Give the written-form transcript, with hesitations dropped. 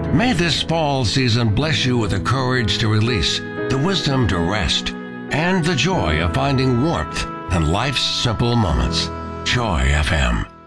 May this fall season bless you with the courage to release, the wisdom to rest, and the joy of finding warmth in life's simple moments. Joy FM.